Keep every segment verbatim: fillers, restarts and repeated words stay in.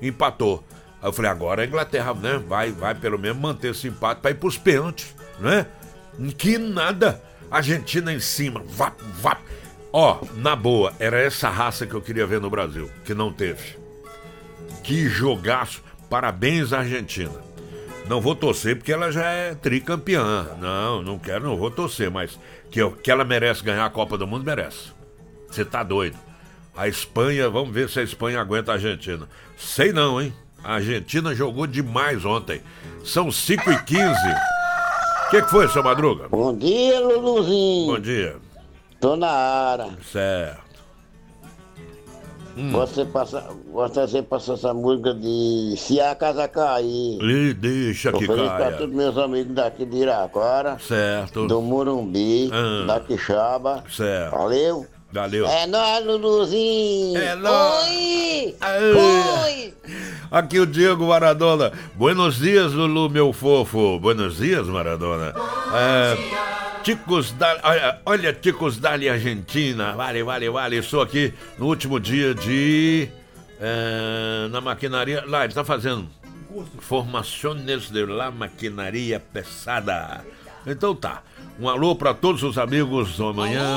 empatou. Aí eu falei, agora a Inglaterra, né, vai, vai pelo menos manter esse empate para ir pros pênaltis, né? Que nada, Argentina em cima, vap, vap. Ó, na boa, era essa raça que eu queria ver no Brasil, que não teve. Que jogaço, parabéns Argentina. Não vou torcer porque ela já é tricampeã, não, não quero, não vou torcer, mas que, eu, que ela merece ganhar a Copa do Mundo, merece. Você tá doido. A Espanha, vamos ver se a Espanha aguenta a Argentina. Sei não, hein? A Argentina jogou demais ontem. São cinco e quinze. O que, que foi, seu Madruga? Bom dia, Luluzinho. Bom dia. Tô na área. Certo. Hum. Você passa, você passou essa música de Se a Casa Cair. E deixa que caia. Pra todos meus amigos daqui de Iraquara. Certo. Do Murumbi, hum. da Quixaba. Certo. Valeu. Valeu. É nóis, Luluzinho. É nóis. Oi. Oi. Aqui o Diego Maradona. Buenos dias, Lulu, meu fofo. Buenos dias, Maradona. É, Ticos da... Olha, olha, Ticos Dali Argentina. Vale, vale, vale. Estou aqui no último dia de... É, na maquinaria... Lá, ele está fazendo formações de la maquinaria pesada. Então tá. Um alô para todos os amigos do amanhã.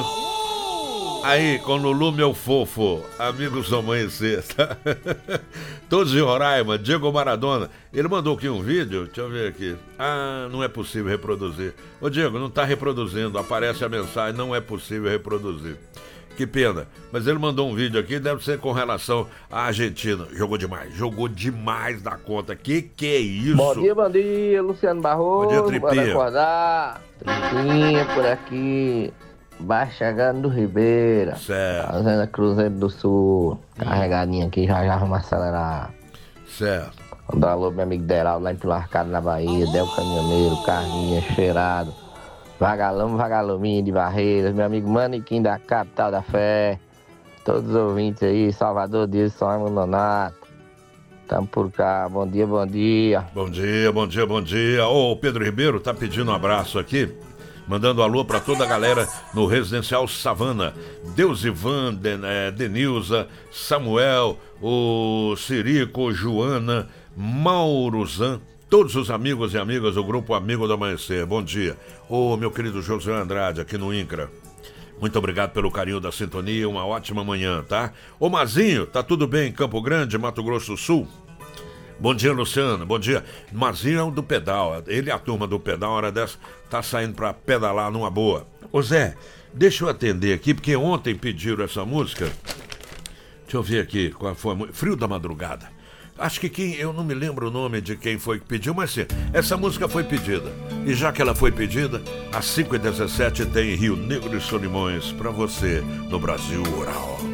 Aí, com Lulu, meu fofo, amigos do amanhecer, tá? Todos de Roraima, Diego Maradona. Ele mandou aqui um vídeo, deixa eu ver aqui. Ah, não é possível reproduzir. Ô, Diego, não tá reproduzindo, aparece a mensagem, não é possível reproduzir. Que pena. Mas ele mandou um vídeo aqui, deve ser com relação à Argentina. Jogou demais, jogou demais da conta. Que que é isso? Bom dia, bom dia, Luciano Barroso. Bom dia, Tripinha. Bora acordar. Tripinha por aqui. Vai chegando do Ribeira. Certo. Fazenda Cruzeiro do Sul. Hum. Carregadinha aqui, já já vamos acelerar. Certo. Mandar um alô pro meu amigo Deraldo lá em Pilarcado, na Bahia. Del Caminhoneiro, Carninha, Cheirado. Vagalume, Vagaluminho de Barreiras. Meu amigo Maniquim da Capital da Fé. Todos os ouvintes aí. Salvador Dias, São Raimundo Nonato. Tamo por cá. Bom dia, bom dia. Bom dia, bom dia, bom dia. Ô, o Pedro Ribeiro tá pedindo um abraço aqui. Mandando alô para toda a galera no Residencial Savana. Deus Ivan, Den, é, Denilza, Samuel, o Cirico, Joana, Mauruzan, todos os amigos e amigas do Grupo Amigo do Amanhecer. Bom dia. Ô, meu querido José Andrade, aqui no INCRA. Muito obrigado pelo carinho da sintonia, uma ótima manhã, tá? Ô, Mazinho, tá tudo bem em Campo Grande, Mato Grosso do Sul? Bom dia, Luciano, bom dia. Marzinho é o do pedal, ele e a turma do pedal, hora dessa, tá saindo pra pedalar numa boa. Ô Zé, deixa eu atender aqui, porque ontem pediram essa música. Deixa eu ver aqui, qual foi a música? Frio da Madrugada. Acho que quem, eu não me lembro o nome de quem foi que pediu, mas sim, essa música foi pedida. E já que ela foi pedida, às cinco e dezessete tem Rio Negro e Solimões pra você no Brasil Rural.